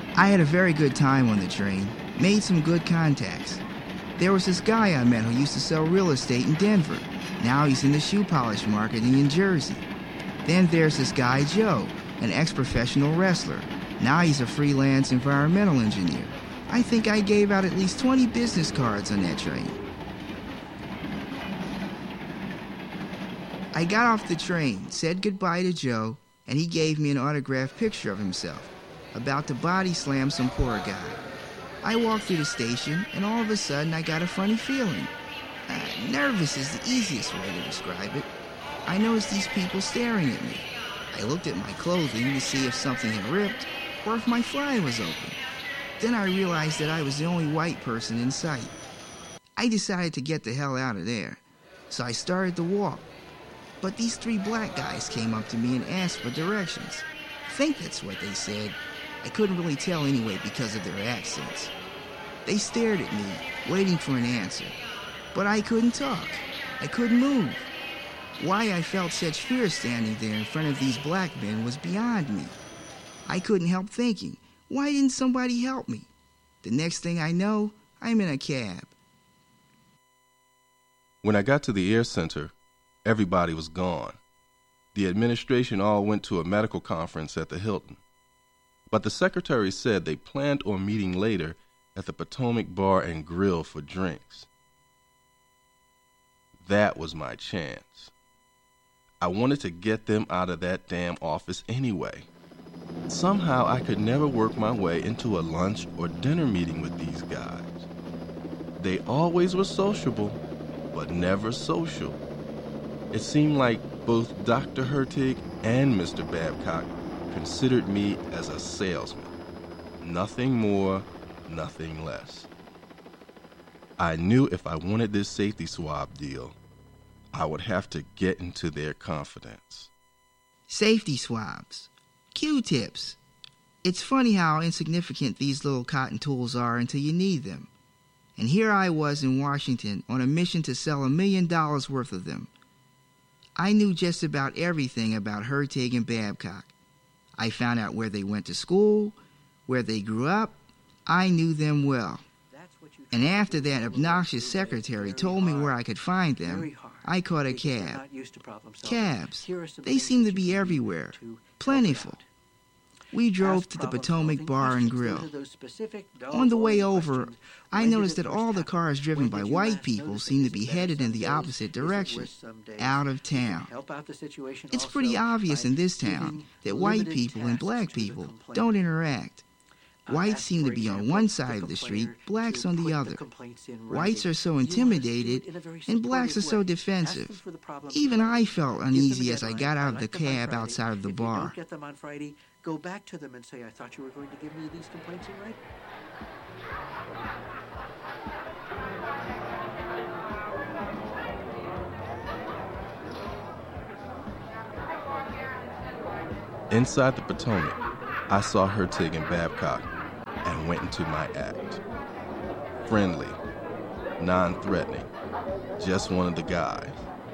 I had a very good time on the train, made some good contacts. There was this guy I met who used to sell real estate in Denver. Now he's in the shoe polish market in New Jersey. Then there's this guy Joe, an ex-professional wrestler. Now he's a freelance environmental engineer. I think I gave out at least 20 business cards on that train. I got off the train, said goodbye to Joe, and he gave me an autographed picture of himself, about to body slam some poor guy. I walked through the station, and all of a sudden I got a funny feeling. Nervous is the easiest way to describe it. I noticed these people staring at me. I looked at my clothing to see if something had ripped or if my fly was open. Then I realized that I was the only white person in sight. I decided to get the hell out of there, so I started to walk. But these 3 black guys came up to me and asked for directions. I think that's what they said. I couldn't really tell anyway because of their accents. They stared at me, waiting for an answer. But I couldn't talk. I couldn't move. Why I felt such fear standing there in front of these black men was beyond me. I couldn't help thinking, why didn't somebody help me? The next thing I know, I'm in a cab. When I got to the Air Center, everybody was gone. The administration all went to a medical conference at the Hilton. But the secretary said they planned on meeting later at the Potomac Bar and Grill for drinks. That was my chance. I wanted to get them out of that damn office anyway. Somehow I could never work my way into a lunch or dinner meeting with these guys. They always were sociable, but never social. It seemed like both Dr. Hertig and Mr. Babcock considered me as a salesman. Nothing more, nothing less. I knew if I wanted this safety swab deal, I would have to get into their confidence. Safety swabs. Q-tips. It's funny how insignificant these little cotton tools are until you need them. And here I was in Washington on a mission to sell $1 million worth of them. I knew just about everything about Hertig and Babcock. I found out where they went to school, where they grew up. I knew them well. And after that obnoxious secretary told me where I could find them, I caught a cab. Cabs, they seem to be everywhere. Plentiful. We drove to the Potomac Bar and Grill. On the way over, I noticed that all the cars driven by white people seem to be headed in the opposite direction, out of town. It's pretty obvious in this town that white people and black people don't interact. Whites seem to be on one side of the street, blacks on the other. Whites are so intimidated, and blacks are so defensive. Even I felt uneasy as I got out of the cab outside of the bar. Go back to them and say, I thought you were going to give me these complaints in writing. Inside the Potomac, I saw Hertig and Babcock and went into my act. Friendly, non-threatening, just one of the guys.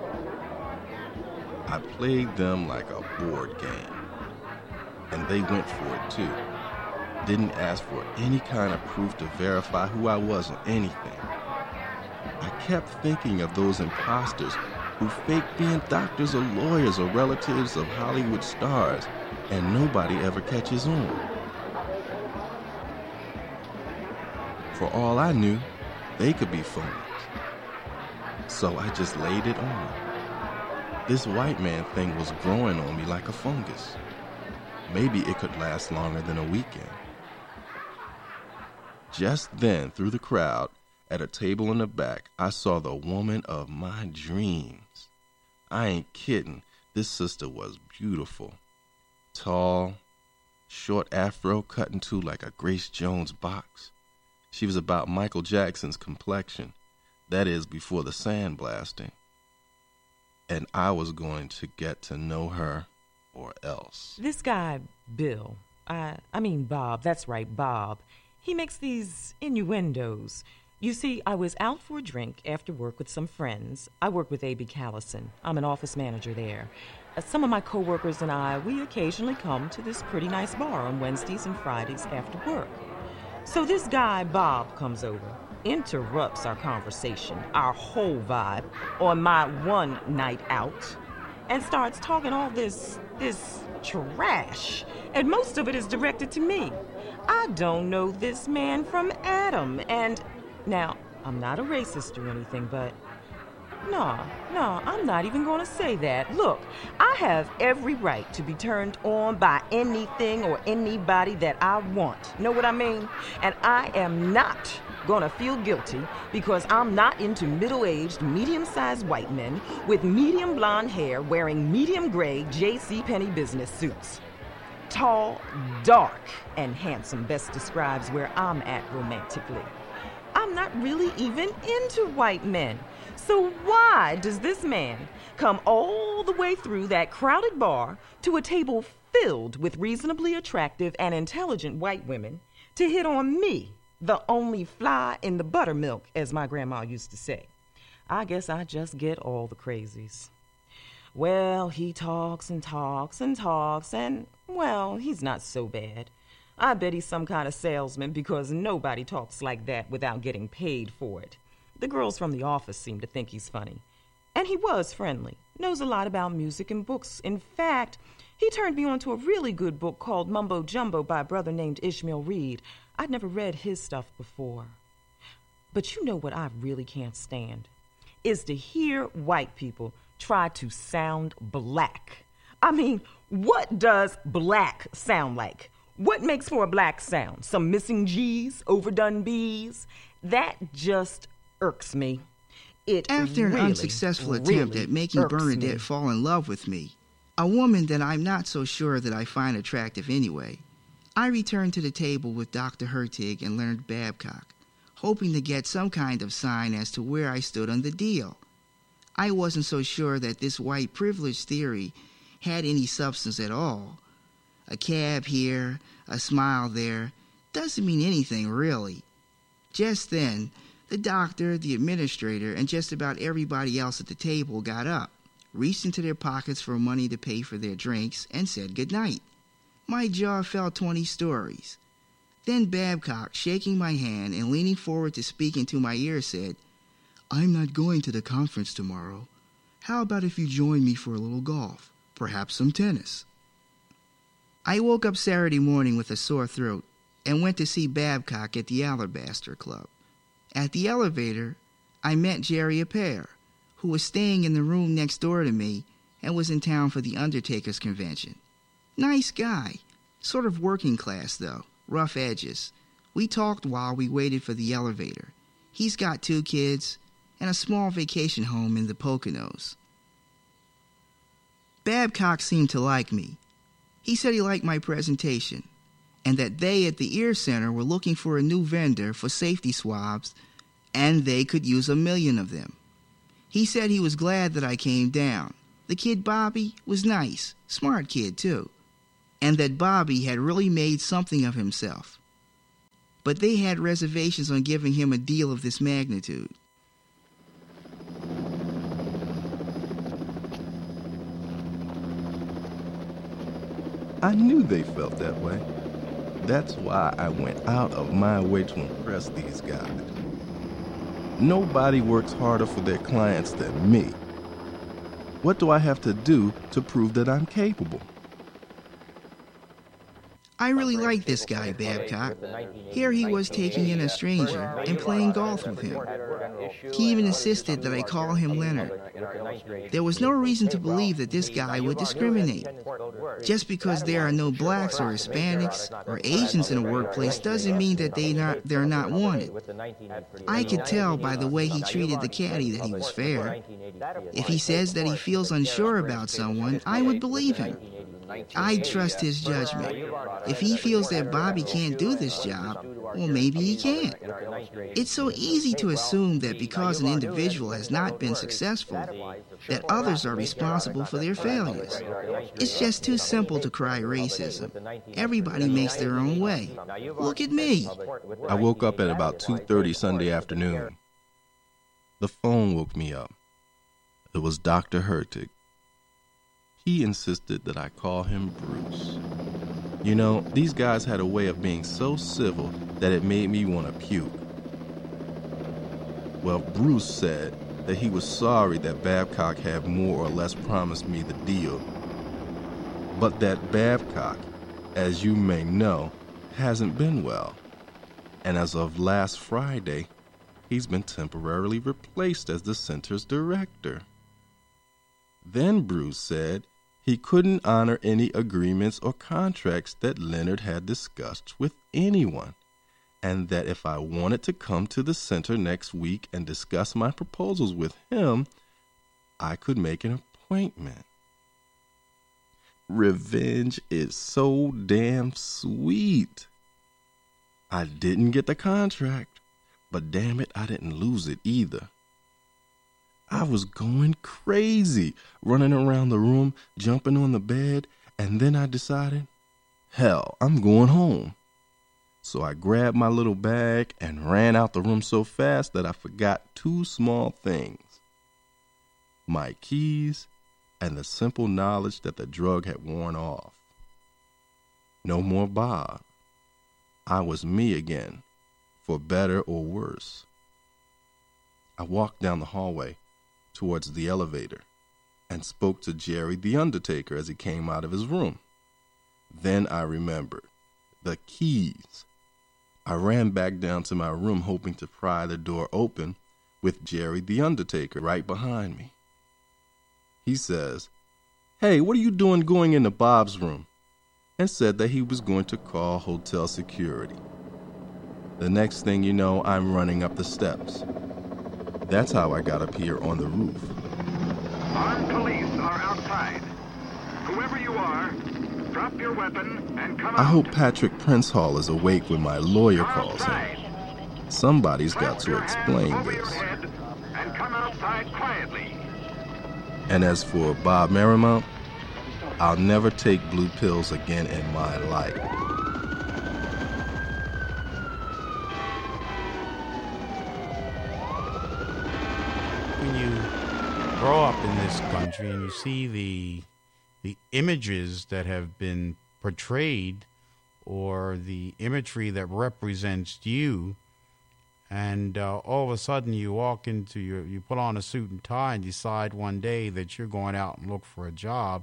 I played them like a board game. And they went for it too. Didn't ask for any kind of proof to verify who I was or anything. I kept thinking of those imposters who fake being doctors or lawyers or relatives of Hollywood stars, and nobody ever catches on. For all I knew, they could be phonies. So I just laid it on. This white man thing was growing on me like a fungus. Maybe it could last longer than a weekend. Just then, through the crowd, at a table in the back, I saw the woman of my dreams. I ain't kidding. This sister was beautiful. Tall, short afro cut into like a Grace Jones box. She was about Michael Jackson's complexion. That is, before the sandblasting. And I was going to get to know her or else. This guy, Bill, I mean Bob, that's right, Bob. He makes these innuendos. You see, I was out for a drink after work with some friends. I work with A.B. Callison. I'm an office manager there. some of my coworkers and I, we occasionally come to this pretty nice bar on Wednesdays and Fridays after work. So this guy, Bob, comes over, interrupts our conversation, our whole vibe, on my one night out, and starts talking all this trash. And most of it is directed to me. I don't know this man from Adam. And now, I'm not a racist or anything, but no, I'm not even going to say that. Look, I have every right to be turned on by anything or anybody that I want. Know what I mean? And I am not going to feel guilty because I'm not into middle-aged, medium-sized white men with medium blonde hair wearing medium gray JCPenney business suits. Tall, dark, and handsome best describes where I'm at romantically. I'm not really even into white men. So why does this man come all the way through that crowded bar to a table filled with reasonably attractive and intelligent white women to hit on me, the only fly in the buttermilk, as my grandma used to say? I guess I just get all the crazies. Well, he talks and talks and talks, and, well, he's not so bad. I bet he's some kind of salesman because nobody talks like that without getting paid for it. The girls from the office seem to think he's funny. And he was friendly, knows a lot about music and books. In fact, he turned me on to a really good book called Mumbo Jumbo by a brother named Ishmael Reed. I'd never read his stuff before. But you know what I really can't stand? Is to hear white people try to sound black. I mean, what does black sound like? What makes for a black sound? Some missing G's, overdone B's? That just irks me. After an unsuccessful attempt at making Bernadette fall in love with me, a woman that I'm not so sure that I find attractive anyway, I returned to the table with Dr. Hertig and Leonard Babcock, hoping to get some kind of sign as to where I stood on the deal. I wasn't so sure that this white privilege theory had any substance at all. A cab here, a smile there, doesn't mean anything really. Just then, the doctor, the administrator, and just about everybody else at the table got up, reached into their pockets for money to pay for their drinks, and said goodnight. My jaw fell 20 stories. Then Babcock, shaking my hand and leaning forward to speak into my ear, said, "I'm not going to the conference tomorrow. How about if you join me for a little golf? Perhaps some tennis?" I woke up Saturday morning with a sore throat and went to see Babcock at the Alabaster Club. At the elevator, I met Jerry Appert, who was staying in the room next door to me and was in town for the Undertakers Convention. Nice guy, sort of working class though, rough edges. We talked while we waited for the elevator. He's got 2 kids and a small vacation home in the Poconos. Babcock seemed to like me. He said he liked my presentation and that they at the Ear Center were looking for a new vendor for safety swabs and they could use 1 million of them. He said he was glad that I came down. The kid Bobby was nice, smart kid too, and that Bobby had really made something of himself. But they had reservations on giving him a deal of this magnitude. I knew they felt that way. That's why I went out of my way to impress these guys. Nobody works harder for their clients than me. What do I have to do to prove that I'm capable? I really liked this guy, Babcock. Here he was taking in a stranger and playing golf with him. He even insisted that I call him Leonard. There was no reason to believe that this guy would discriminate. Just because there are no blacks or Hispanics or Asians in a workplace doesn't mean that they're not wanted. I could tell by the way he treated the caddy that he was fair. If he says that he feels unsure about someone, I would believe him. I'd trust his judgment. If he feels that Bobby can't do this job, well, maybe he can't. It's so easy to assume that because an individual has not been successful, that others are responsible for their failures. It's just too simple to cry racism. Everybody makes their own way. Look at me. I woke up at about 2:30 Sunday afternoon. The phone woke me up. It was Dr. Hertig. he insisted that I call him Bruce. You know, these guys had a way of being so civil that it made me want to puke. Well, Bruce said that he was sorry that Babcock had more or less promised me the deal, but that Babcock, as you may know, hasn't been well. And as of last Friday, he's been temporarily replaced as the center's director. Then Bruce said he couldn't honor any agreements or contracts that Leonard had discussed with anyone, and that if I wanted to come to the center next week and discuss my proposals with him, I could make an appointment. Revenge is so damn sweet. I didn't get the contract, but damn it, I didn't lose it either. I was going crazy, running around the room, jumping on the bed, and then I decided, hell, I'm going home. So I grabbed my little bag and ran out the room so fast that I forgot two small things: my keys and the simple knowledge that the drug had worn off. No more Bob. I was me again, for better or worse. I walked down the hallway towards the elevator and spoke to Jerry the Undertaker as he came out of his room. Then I remembered the keys. I ran back down to my room hoping to pry the door open with Jerry the Undertaker right behind me. He says, "Hey, what are you doing going into Bob's room?" and said that he was going to call hotel security. The next thing you know, I'm running up the steps. That's how I got up here on the roof. Armed police are outside. Whoever you are, drop your weapon and come out. I hope Patrick Princehall is awake when my lawyer calls him. Somebody's got to explain this. And come outside quietly. And as for Bob Marymount, I'll never take blue pills again in my life. When you grow up in this country and you see the images that have been portrayed or the imagery that represents you, and all of a sudden you walk into you put on a suit and tie and decide one day that you're going out and look for a job,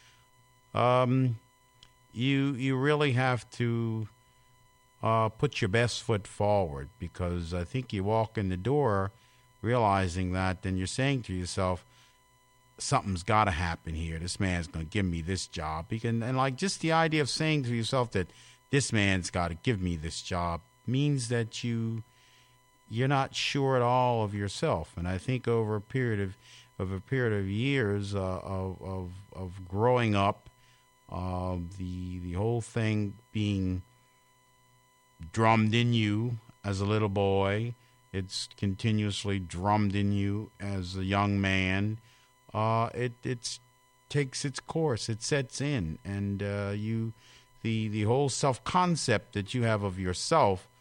you really have to put your best foot forward, because I think you walk in the door realizing that, then you're saying to yourself, something's got to happen here. This man's going to give me this job. And like just the idea of saying to yourself that this man's got to give me this job means that you're not sure at all of yourself. And I think over a period of years of growing up, the whole thing being drummed in you as a little boy, it's continuously drummed in you as a young man. It takes its course. It sets in, and the whole self-concept that you have of yourself